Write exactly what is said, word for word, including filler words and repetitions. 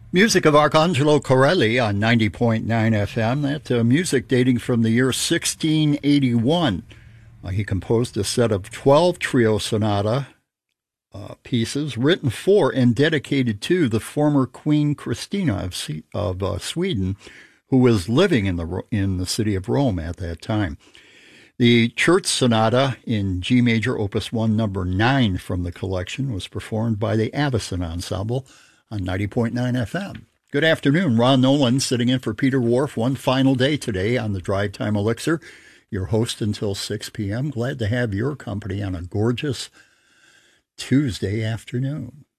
Music of Arcangelo Corelli on ninety point nine F M. That uh, music dating from the year sixteen eighty-one. Uh, he composed a set of twelve trio sonata uh, pieces written for and dedicated to the former Queen Christina of, C- of uh, Sweden, who was living in the in the city of Rome at that time. The Church Sonata in G major, opus one, number nine from the collection, was performed by the Avicen Ensemble on ninety point nine F M. Good afternoon. Ron Nolan sitting in for Peter Wharf one final day today on the Drive Time Elixir. Your host until six p.m. Glad to have your company on a gorgeous Tuesday afternoon.